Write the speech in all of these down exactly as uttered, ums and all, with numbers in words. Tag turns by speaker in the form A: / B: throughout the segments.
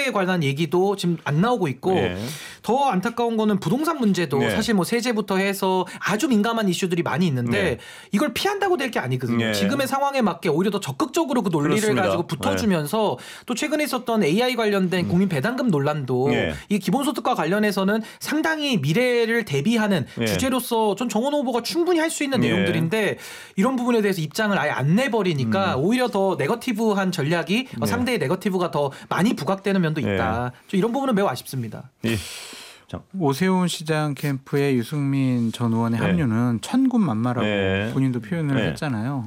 A: 공백에 관한 얘기도 지금 안 나오고 있고 네. 더 안타까운 거는 부동산 문제도 네. 사실 뭐 세제부터 해서 아주 민감한 이슈들이 많이 있는데 네. 이걸 피한다고 될 게 아니거든요. 네. 지금의 상황에 맞게 오히려 더 적극적으로 그 논리를 그렇습니다. 가지고 붙어주면서 네. 또 최근에 있었던 에이아이 관련된 국민 배당금 논란도 네. 이 기본소득과 관련해서는 상당히 미래를 대비하는 네. 주제로서 전 정원호 후보가 충분히 할 수 있는 네. 내용들인데 이런 부분에 대해서 입장을 아예 안 내버리니까 음. 오히려 더 네거티브한 전략이 네. 상대의 네거티브가 더 많이 부각되는 면도 있다. 네. 좀 이런 부분은 매우 아쉽습니다. 네.
B: 오세훈 시장 캠프의 유승민 전 의원의 네. 합류는 천군만마라고 네. 본인도 표현을 네. 했잖아요.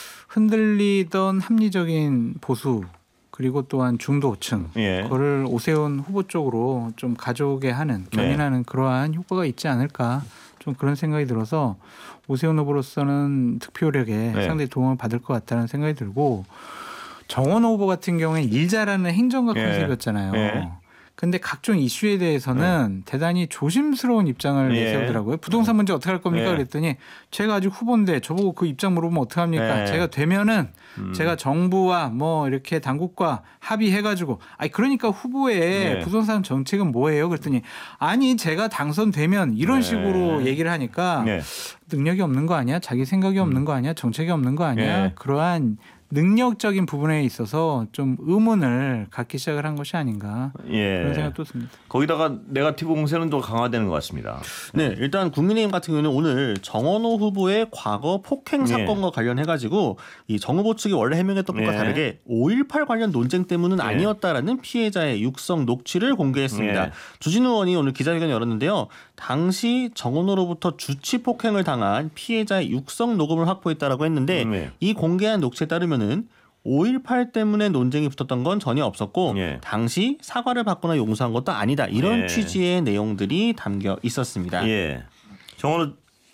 B: 흔들리던 합리적인 보수 그리고 또한 중도층 네. 그거를 오세훈 후보 쪽으로 좀 가져오게 하는 견인하는 네. 그러한 효과가 있지 않을까 좀 그런 생각이 들어서 오세훈 후보로서는 득표력에 네. 상당히 도움을 받을 것 같다는 생각이 들고 정원호 후보 같은 경우에 일 잘하는 행정가 네. 컨셉이었잖아요. 네. 근데 각종 이슈에 대해서는 네. 대단히 조심스러운 입장을 네. 내세우더라고요. 부동산 문제 어떻게 할 겁니까? 네. 그랬더니 제가 아직 후보인데 저보고 그 입장 물어보면 어떻게 합니까? 네. 제가 되면은 음. 제가 정부와 뭐 이렇게 당국과 합의해가지고 아니 그러니까 후보의 네. 부동산 정책은 뭐예요? 그랬더니 아니 제가 당선되면 이런 네. 식으로 얘기를 하니까 네. 능력이 없는 거 아니야? 자기 생각이 없는 거 아니야? 정책이 없는 거 아니야? 네. 그러한 능력적인 부분에 있어서 좀 의문을 갖기 시작을 한 것이 아닌가 예. 그런 생각도 듭니다.
C: 거기다가 네거티브 공세는 더 강화되는 것 같습니다.
D: 네, 일단 국민의힘 같은 경우는 오늘 정원호 후보의 과거 폭행 사건과 예. 관련해가지고 이 정 후보 측이 원래 해명했던 것과 예. 다르게 오일팔 관련 논쟁 때문은 예. 아니었다라는 피해자의 육성 녹취를 공개했습니다. 예. 주진우 의원이 오늘 기자회견을 열었는데요. 당시 정원호로부터 주치 폭행을 당한 피해자의 육성 녹음을 확보했다라고 했는데 예. 이 공개한 녹취에 따르면 는 오일팔 때문에 논쟁이 붙었던 건 전혀 없었고 예. 당시 사과를 받거나 용서한 것도 아니다. 이런 예. 취지의 내용들이 담겨 있었습니다.
C: 예. 정원호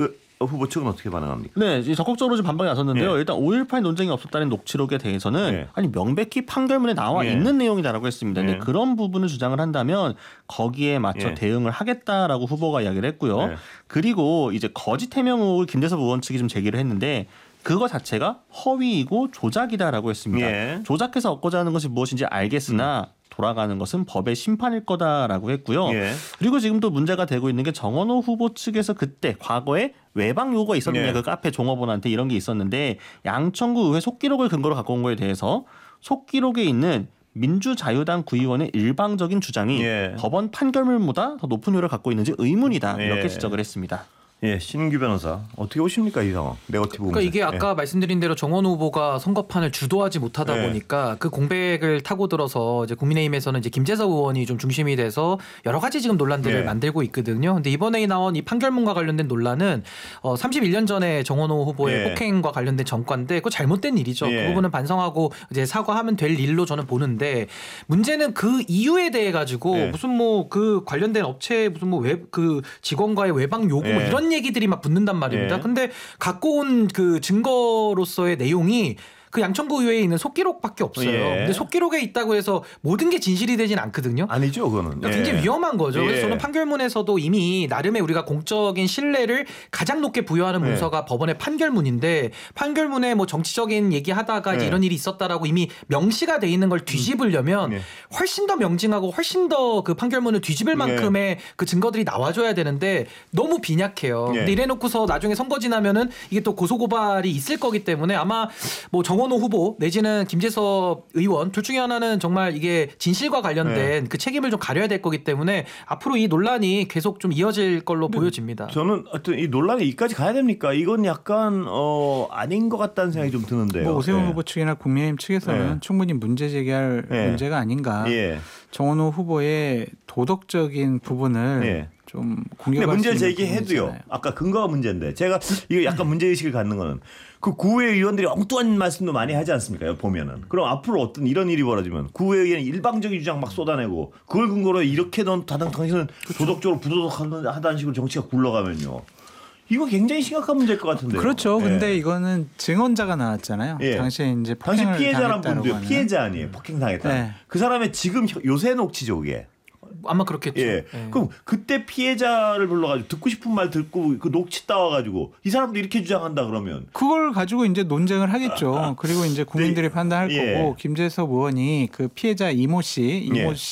C: 후보 측은 어떻게 반응합니까?
D: 네, 적극적으로 좀 반박이 나섰는데요. 예. 일단 오일팔 논쟁이 없었다는 녹취록에 대해서는 예. 아니 명백히 판결문에 나와 예. 있는 내용이다라고 했습니다. 근데 예. 그런 부분을 주장을 한다면 거기에 맞춰 예. 대응을 하겠다라고 후보가 이야기를 했고요. 예. 그리고 이제 거짓 해명 의혹을 김대섭 의원 측이 좀 제기를 했는데 그거 자체가 허위이고 조작이다라고 했습니다. 예. 조작해서 얻고자 하는 것이 무엇인지 알겠으나 음. 돌아가는 것은 법의 심판일 거다라고 했고요. 예. 그리고 지금 또 문제가 되고 있는 게 정원호 후보 측에서 그때 과거에 외방 요구가 있었느냐 예. 그 카페 종업원한테 이런 게 있었는데 양천구 의회 속기록을 근거로 갖고 온 거에 대해서 속기록에 있는 민주자유당 구의원의 일방적인 주장이 예. 법원 판결문보다 더 높은 효력을 갖고 있는지 의문이다. 이렇게 예. 지적을 했습니다.
C: 예, 신인규 변호사 어떻게 보십니까 이 상황? 네거티브
A: 그러니까
C: 공세.
A: 이게 아까 예. 말씀드린 대로 정원호 후보가 선거판을 주도하지 못하다 예. 보니까 그 공백을 타고 들어서 이제 국민의힘에서는 이제 김재석 의원이 좀 중심이 돼서 여러 가지 지금 논란들을 예. 만들고 있거든요. 근데 이번에 나온 이 판결문과 관련된 논란은 어 삼십일 년 전에 정원호 후보의 예. 폭행과 관련된 전과인데 그거 잘못된 일이죠. 예. 그 부분은 반성하고 이제 사과하면 될 일로 저는 보는데 문제는 그 이유에 대해 가지고 예. 무슨 뭐 그 관련된 업체 무슨 뭐 웹 그 직원과의 외방 요구 예. 뭐 이런 얘기들이 막 붙는단 말입니다. 예. 근데 갖고 온 그 증거로서의 내용이 그 양천구 의회에 있는 속기록밖에 없어요. 예. 근데 속기록에 있다고 해서 모든 게 진실이 되진 않거든요.
C: 아니죠, 그거는.
A: 그러니까 굉장히 예. 위험한 거죠. 예. 그래서 저는 판결문에서도 이미 나름의 우리가 공적인 신뢰를 가장 높게 부여하는 문서가 예. 법원의 판결문인데 판결문에 뭐 정치적인 얘기하다가 이제 예. 이런 일이 있었다라고 이미 명시가 돼 있는 걸 뒤집으려면 예. 훨씬 더 명징하고 훨씬 더 그 판결문을 뒤집을 만큼의 예. 그 증거들이 나와줘야 되는데 너무 빈약해요. 예. 근데 이래놓고서 나중에 선거 지나면은 이게 또 고소고발이 있을 거기 때문에 아마 뭐 정원 정원호 후보 내지는 김재섭 의원 둘 중에 하나는 정말 이게 진실과 관련된 네. 그 책임을 좀 가려야 될 거기 때문에 앞으로 이 논란이 계속 좀 이어질 걸로 보여집니다.
C: 저는 하여튼 이 논란이 이까지 가야 됩니까? 이건 약간 어 아닌 것 같다는 생각이 좀 드는데요.
B: 뭐 오세훈
C: 네.
B: 후보 측이나 국민의힘 측에서는 네. 충분히 문제 제기할 네. 문제가 아닌가. 예. 정원호 후보의 도덕적인 부분을 예. 좀 공격할
C: 문제 제기해도요. 아까 근거가 문제인데 제가 이거 약간 문제의식을 갖는 거는 그 구의원들이 엉뚱한 말씀도 많이 하지 않습니까? 보면은. 그럼 앞으로 어떤 이런 일이 벌어지면 구의원이 일방적인 주장 막 쏟아내고 그걸 근거로 이렇게 넌 다당 당신은 그렇죠. 도덕적으로 부도덕하다는 식으로 정치가 굴러가면요. 이거 굉장히 심각한 문제일 것 같은데요.
B: 그렇죠.
C: 예.
B: 근데 이거는 증언자가 나왔잖아요. 예. 당시에 이제
C: 당시 피해자란 분도 피해자 아니에요. 폭행당했다. 예. 그 사람의 지금 요새 녹취죠, 그게.
A: 아마 그렇겠죠.
C: 예. 예. 그럼 그때 피해자를 불러가지고 듣고 싶은 말 듣고 그 녹취 따와가지고 이 사람도 이렇게 주장한다 그러면
B: 그걸 가지고 이제 논쟁을 하겠죠. 그리고 이제 국민들이 네. 판단할 예. 거고 김재섭 의원이 그 피해자 이모 씨, 이모 예.